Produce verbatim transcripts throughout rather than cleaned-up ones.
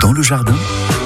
dans le jardin.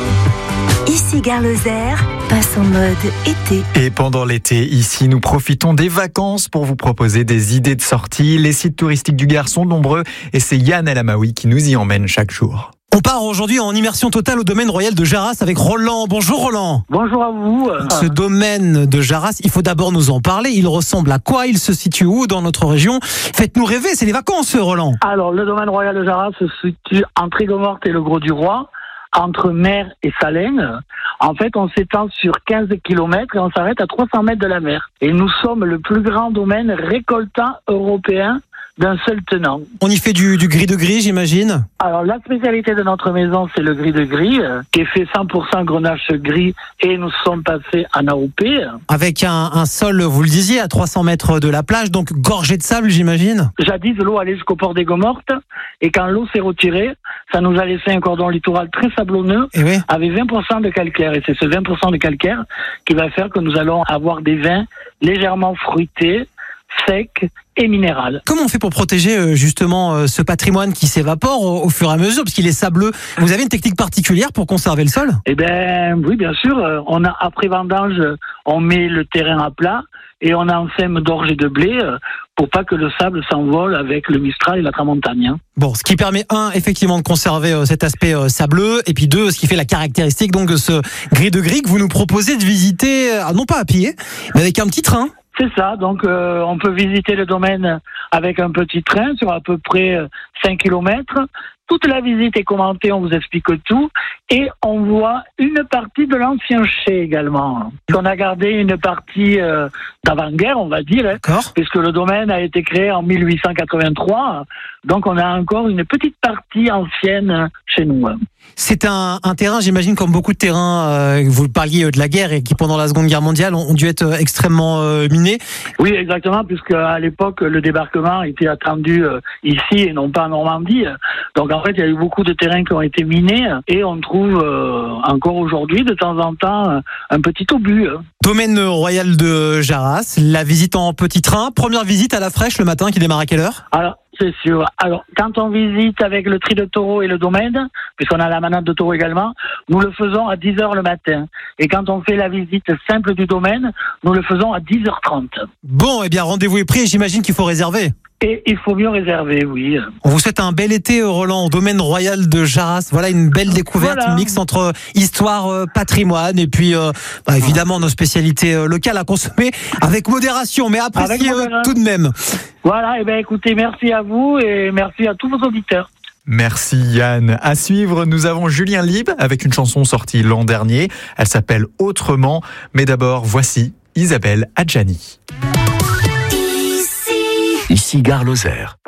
Ici Gare Lozère passe en mode été. Et pendant l'été, ici, nous profitons des vacances pour vous proposer des idées de sortie. Les sites touristiques du Gard sont nombreux et c'est Yann El Amaoui qui nous y emmène chaque jour. On part aujourd'hui en immersion totale au domaine royal de Jarras avec Roland. Bonjour Roland. Bonjour à vous. Ce domaine de Jarras, il faut d'abord nous en parler. Il ressemble à quoi? Il se situe où dans notre région? Faites-nous rêver, c'est les vacances Roland. Alors, le domaine royal de Jarras se situe entre Aigues-Mortes et le Gros-du-Roi, entre Mer et Salène. En fait, on s'étend sur quinze kilomètres et on s'arrête à trois cents mètres de la mer. Et nous sommes le plus grand domaine récoltant européen d'un seul tenant. On y fait du, du gris de gris, j'imagine? Alors, la spécialité de notre maison, c'est le gris de gris, euh, qui est fait cent pour cent grenache gris, et nous sommes passés en A O P. Avec un, un sol, vous le disiez, à trois cents mètres de la plage, donc gorgé de sable, j'imagine? Jadis, l'eau allait jusqu'au port d'Aigues-Mortes, et quand l'eau s'est retirée, ça nous a laissé un cordon littoral très sablonneux, Et oui. avec vingt pour cent de calcaire. Et c'est ce vingt pour cent de calcaire qui va faire que nous allons avoir des vins légèrement fruités, secs et minérales. Comment on fait pour protéger justement ce patrimoine qui s'évapore au, au fur et à mesure, parce qu'il est sableux? Vous avez une technique particulière pour conserver le sol? Eh ben oui, bien sûr. On a, après vendange, on met le terrain à plat et on ensème d'orge et de blé pour pas que le sable s'envole avec le Mistral et la Tramontane. Bon, ce qui permet, un, effectivement, de conserver cet aspect sableux, et puis deux, ce qui fait la caractéristique donc de ce gris de gris que vous nous proposez de visiter, non pas à pied, mais avec un petit train. C'est ça, donc euh, on peut visiter le domaine avec un petit train sur à peu près cinq kilomètres. Toute la visite est commentée, on vous explique tout. Et on voit une partie de l'ancien chai également. On a gardé une partie euh, d'avant-guerre, on va dire, hein, puisque le domaine a été créé en mille huit cent quatre-vingt-trois. Donc on a encore une petite partie ancienne chez nous. C'est un, un terrain, j'imagine, comme beaucoup de terrains, euh, vous parliez de la guerre et qui, pendant la Seconde Guerre mondiale, ont, ont dû être extrêmement euh, minés. Oui, exactement, puisque à l'époque, le débarquement était attendu euh, ici et non pas en Normandie. Donc en fait, il y a eu beaucoup de terrains qui ont été minés et on trouve euh, encore aujourd'hui, de temps en temps, un petit obus. Domaine royal de Jarras, la visite en petit train. Première visite à la fraîche le matin qui démarre à quelle heure? Alors, c'est sûr. Alors, quand on visite avec le tri de taureau et le domaine, puisqu'on a la manade de taureau également, nous le faisons à dix heures le matin. Et quand on fait la visite simple du domaine, nous le faisons à dix heures trente. Bon, eh bien, rendez-vous est pris et j'imagine qu'il faut réserver. Et il faut mieux réserver, oui. On vous souhaite un bel été, Roland, au domaine royal de Jarras. Voilà une belle découverte, voilà. Un mix entre histoire, euh, patrimoine et puis euh, bah, évidemment nos spécialités euh, locales à consommer avec modération, mais apprécier euh, tout de même. Voilà, et ben écoutez, merci à vous et merci à tous vos auditeurs. Merci Yann. À suivre, nous avons Julien Lieb avec une chanson sortie l'an dernier. Elle s'appelle Autrement, mais d'abord voici Isabelle Adjani. Ici Gare Lozère.